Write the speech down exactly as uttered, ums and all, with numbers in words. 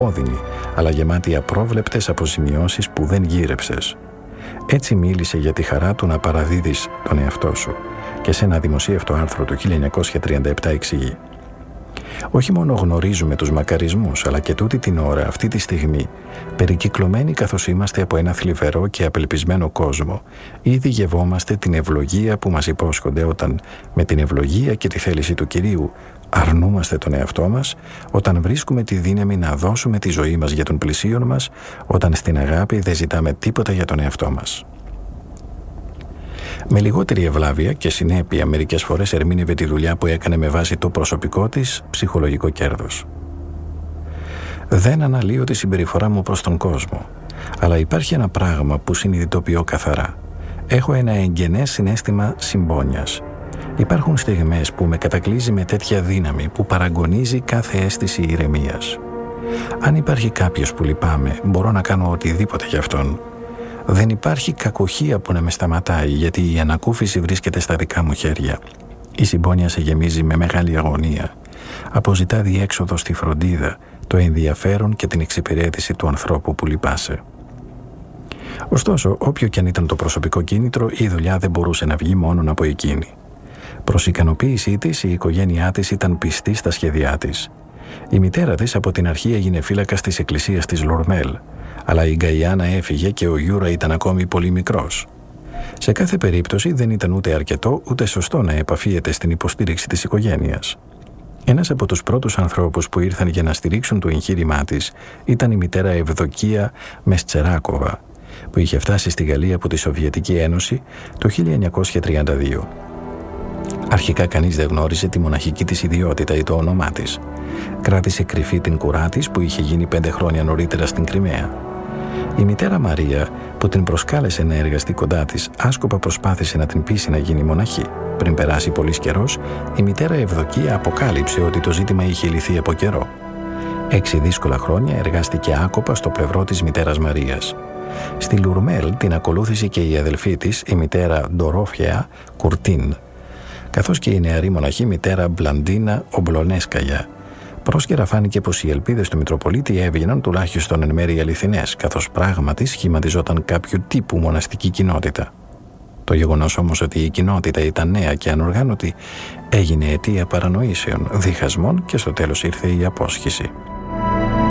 όδυνη, αλλά γεμάτη απρόβλεπτες αποζημιώσεις που δεν γύρεψες. Έτσι μίλησε για τη χαρά του να παραδίδεις τον εαυτό σου και σε ένα δημοσίευτο άρθρο του χίλια εννιακόσια τριάντα επτά εξηγεί: «Όχι μόνο γνωρίζουμε τους μακαρισμούς, αλλά και τούτη την ώρα, αυτή τη στιγμή, περικυκλωμένοι καθώς είμαστε από ένα θλιβερό και απελπισμένο κόσμο, ήδη γευόμαστε την ευλογία που μας υπόσχονται όταν, με την ευλογία και τη θέληση του Κυρίου, αρνούμαστε τον εαυτό μας, όταν βρίσκουμε τη δύναμη να δώσουμε τη ζωή μας για τον πλησίον μας, όταν στην αγάπη δεν ζητάμε τίποτα για τον εαυτό μας». Με λιγότερη ευλάβεια και συνέπεια μερικές φορές ερμήνευε τη δουλειά που έκανε με βάση το προσωπικό της ψυχολογικό κέρδος. «Δεν αναλύω τη συμπεριφορά μου προς τον κόσμο, αλλά υπάρχει ένα πράγμα που συνειδητοποιώ καθαρά. Έχω ένα εγγενές συναίσθημα συμπόνιας. Υπάρχουν στιγμές που με κατακλείζει με τέτοια δύναμη που παραγωνίζει κάθε αίσθηση ηρεμίας. Αν υπάρχει κάποιος που λυπάμαι, μπορώ να κάνω οτιδήποτε για αυτόν. Δεν υπάρχει κακοχία που να με σταματάει, γιατί η ανακούφιση βρίσκεται στα δικά μου χέρια. Η συμπόνια σε γεμίζει με μεγάλη αγωνία. Αποζητά διέξοδο στη φροντίδα, το ενδιαφέρον και την εξυπηρέτηση του ανθρώπου που λυπάσαι». Ωστόσο, όποιο και αν ήταν το προσωπικό κίνητρο, η δουλειά δεν μπορούσε να βγει μόνον από εκείνη. Προς ικανοποίησή της, η οικογένειά της ήταν πιστή στα σχέδιά της. Η μητέρα της από την αρχή έγινε φύλακας της εκκλησίας της Λορμέλ, αλλά η Γκαϊάννα έφυγε και ο Γιούρα ήταν ακόμη πολύ μικρός. Σε κάθε περίπτωση δεν ήταν ούτε αρκετό ούτε σωστό να επαφίεται στην υποστήριξη της οικογένειας. Ένας από τους πρώτους ανθρώπους που ήρθαν για να στηρίξουν το εγχείρημά της ήταν η μητέρα Ευδοκία Μεστσεράκοβα, που είχε φτάσει στη Γαλλία από τη Σοβιετική Ένωση το χίλια εννιακόσια τριάντα δύο. Αρχικά κανείς δεν γνώριζε τη μοναχική της ιδιότητα ή το όνομά της. Κράτησε κρυφή την κουρά της που είχε γίνει πέντε χρόνια νωρίτερα στην Κριμαία. Η μητέρα Μαρία, που την προσκάλεσε να εργαστεί κοντά της, άσκοπα προσπάθησε να την πείσει να γίνει μοναχή. Πριν περάσει πολύς καιρός, η μητέρα Ευδοκία αποκάλυψε ότι το ζήτημα είχε λυθεί από καιρό. Έξι δύσκολα χρόνια εργάστηκε άκοπα στο πλευρό της μητέρας Μαρίας. Στη Λουρμέλ την ακολούθησε και η αδελφή της, η μητέρα Ντορόφια Κουρτίν, καθώς και η νεαρή μοναχή μητέρα Μπλαντίνα Ομπλονέσκαγια. Πρόσκαιρα φάνηκε πως οι ελπίδες του Μητροπολίτη έβγαιναν τουλάχιστον εν μέρει αληθινές, καθώς πράγματι σχηματιζόταν κάποιου τύπου μοναστική κοινότητα. Το γεγονός όμως ότι η κοινότητα ήταν νέα και ανοργάνωτη έγινε αιτία παρανοήσεων, διχασμών και στο τέλος ήρθε η απόσχηση.